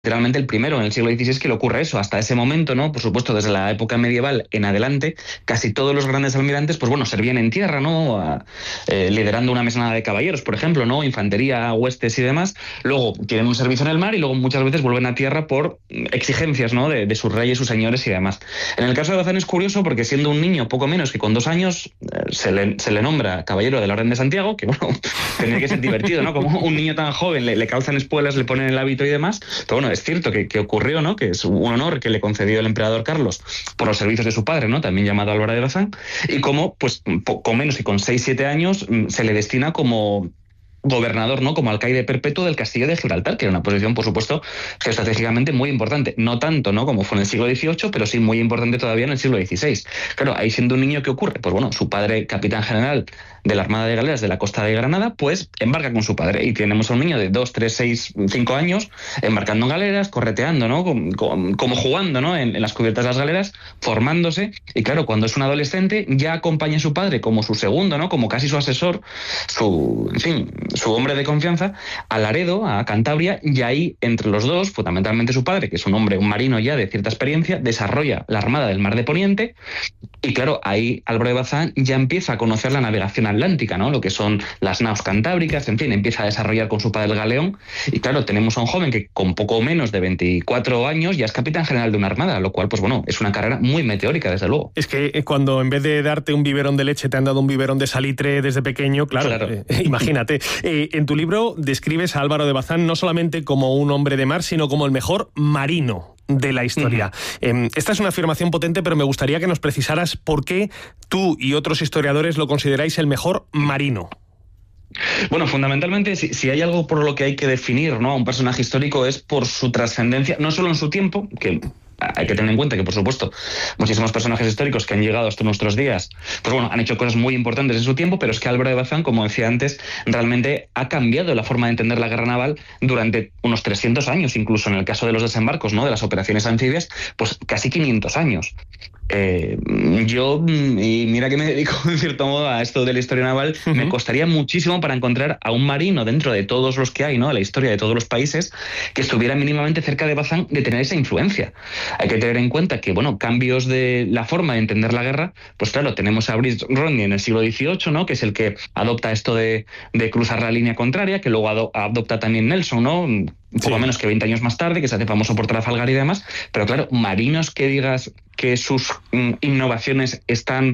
literalmente el primero en el siglo XVI que le ocurre eso. Hasta ese momento, ¿no? Por supuesto, desde la época medieval en adelante, casi todos los grandes almirantes, pues bueno, servían en tierra, ¿no? Liderando una mesnada de caballeros, por ejemplo, ¿no? Infantería, huestes y demás. Luego tienen un servicio en el mar y luego muchas veces vuelven a tierra por exigencias, ¿no? De sus reyes, sus señores y demás. En el caso de Bazán es curioso porque siendo un niño poco menos que con 2 años, se le nombra caballero de la Orden de Santiago, que bueno, tendría que ser divertido, ¿no? Como un niño tan joven le calzan espuelas, le ponen el hábito y demás. Pero bueno, es cierto que ocurrió, ¿no? Que es un honor que le concedió el emperador Carlos por los servicios de su padre, ¿no? También llamado Álvaro de Bazán, y como, pues, poco menos que con 6-7 años se le destina como gobernador, ¿no? Como alcaide perpetuo del castillo de Gibraltar, que era una posición, por supuesto, geoestratégicamente muy importante. No tanto, ¿no? Como fue en el siglo XVIII, pero sí muy importante todavía en el siglo XVI. Claro, ahí siendo un niño, ¿qué ocurre? Pues bueno, su padre, capitán general de la Armada de Galeras de la Costa de Granada, pues embarca con su padre y tenemos a un niño de 2, 3, 6, 5 años embarcando en galeras, correteando, ¿no? Como jugando, ¿no? En las cubiertas de las galeras, formándose, y claro, cuando es un adolescente ya acompaña a su padre como su segundo, ¿no? Como casi su asesor, en fin, su hombre de confianza, a Laredo, a Cantabria, y ahí entre los dos, fundamentalmente su padre, que es un hombre, un marino ya de cierta experiencia, desarrolla la Armada del Mar de Poniente. Y claro, ahí Álvaro de Bazán ya empieza a conocer la navegación atlántica, ¿no? Lo que son las naos cantábricas, en fin, empieza a desarrollar con su padre el galeón. Y claro, tenemos a un joven que con poco menos de 24 años ya es capitán general de una armada, lo cual, pues bueno, es una carrera muy meteórica, desde luego. Es que cuando en vez de darte un biberón de leche te han dado un biberón de salitre desde pequeño, claro. Imagínate. En tu libro describes a Álvaro de Bazán no solamente como un hombre de mar, sino como el mejor marino de la historia. Esta es una afirmación potente, pero me gustaría que nos precisaras por qué tú y otros historiadores lo consideráis el mejor marino. Bueno, fundamentalmente, si hay algo por lo que hay que definir, ¿no?, a un personaje histórico es por su trascendencia, no solo en su tiempo, que hay que tener en cuenta que, por supuesto, muchísimos personajes históricos que han llegado hasta nuestros días, pues bueno, han hecho cosas muy importantes en su tiempo, pero es que Álvaro de Bazán, como decía antes, realmente ha cambiado la forma de entender la guerra naval durante unos 300 años, incluso en el caso de los desembarcos, ¿no?, de las operaciones anfibias, pues casi 500 años. Y mira que me dedico en cierto modo a esto de la historia naval, me costaría muchísimo para encontrar a un marino dentro de todos los que hay, ¿no?, de la historia de todos los países, que estuviera mínimamente cerca de Bazán de tener esa influencia. Hay que tener en cuenta que, bueno, cambios de la forma de entender la guerra, pues claro, tenemos a Brice Rodney en el siglo XVIII, ¿no?, que es el que adopta esto de cruzar la línea contraria, que luego adopta también Nelson, ¿no?, poco menos que 20 años más tarde, que se hace famoso por Trafalgar y demás. Pero claro, marinos que digas que sus innovaciones están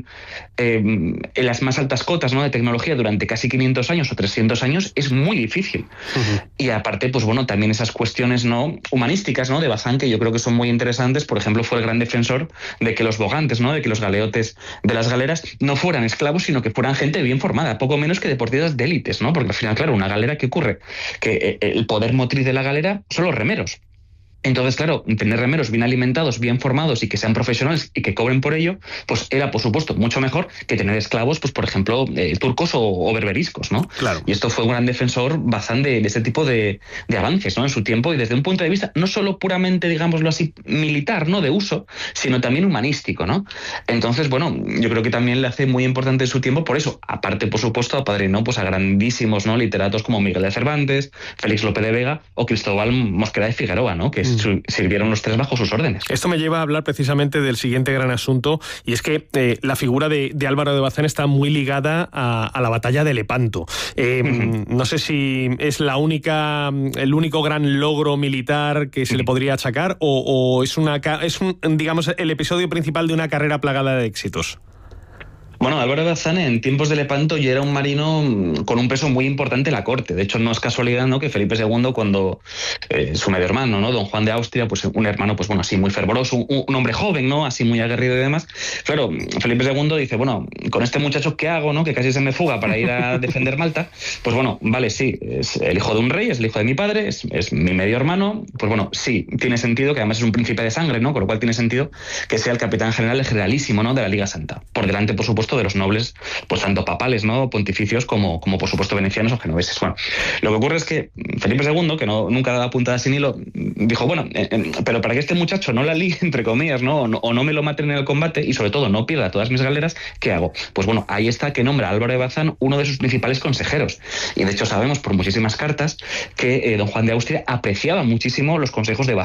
en las más altas cotas, ¿no?, de tecnología durante casi 500 años o 300 años, es muy difícil. Y aparte, pues bueno, también esas cuestiones, ¿no?, humanísticas, ¿no?, de Bazán, que yo creo que son muy interesantes. Por ejemplo, fue el gran defensor de que los bogantes, ¿no?, de que los galeotes de las galeras no fueran esclavos, sino que fueran gente bien formada, poco menos que deportistas de élites, ¿no? Porque al final, claro, una galera, ¿qué ocurre? Que el poder motriz de la galera son los remeros. Entonces, claro, tener remeros bien alimentados, bien formados y que sean profesionales y que cobren por ello, pues era, por supuesto, mucho mejor que tener esclavos, pues por ejemplo, turcos o berberiscos, ¿no? Claro. Y esto fue un gran defensor Bazán de este tipo de avances, ¿no?, en su tiempo, y desde un punto de vista no solo puramente, digámoslo así, militar, ¿no?, de uso, sino también humanístico, ¿no? Entonces, bueno, yo creo que también le hace muy importante en su tiempo por eso. Aparte, por supuesto, apadrinó pues a grandísimos, ¿no?, literatos como Miguel de Cervantes, Félix Lope de Vega o Cristóbal Mosquera de Figueroa, ¿no?, que sirvieron los tres bajo sus órdenes. Esto me lleva a hablar precisamente del siguiente gran asunto, y es que la figura de Álvaro de Bazán está muy ligada a la batalla de Lepanto. No sé si es el único gran logro militar que se le podría achacar, o es digamos, el episodio principal de una carrera plagada de éxitos. Bueno, Álvaro de Bazán en tiempos de Lepanto ya era un marino con un peso muy importante en la corte. De hecho, no es casualidad, ¿no?, que Felipe II, cuando su medio hermano, ¿no?, don Juan de Austria, pues un hermano, pues bueno, así muy fervoroso, un hombre joven, ¿no?, así muy aguerrido y demás. Claro, Felipe II dice, bueno, con este muchacho, ¿qué hago, no?, que casi se me fuga para ir a defender Malta. Pues bueno, vale, sí, es el hijo de un rey, es el hijo de mi padre, es mi medio hermano. Pues bueno, sí, tiene sentido que además es un príncipe de sangre, ¿no?, con lo cual tiene sentido que sea el capitán general, el generalísimo, ¿no?, de la Liga Santa. Por delante, por supuesto, supuesto, de los nobles, pues tanto papales, ¿no?, pontificios, como por supuesto venecianos o genoveses. Bueno, lo que ocurre es que Felipe II, que nunca daba puntada sin hilo, dijo, bueno, pero para que este muchacho no la líe, entre comillas, ¿no?, o no me lo maten en el combate, y sobre todo no pierda todas mis galeras, ¿qué hago? Pues bueno, ahí está que nombra a Álvaro de Bazán uno de sus principales consejeros. Y de hecho sabemos por muchísimas cartas que don Juan de Austria apreciaba muchísimo los consejos de Bazán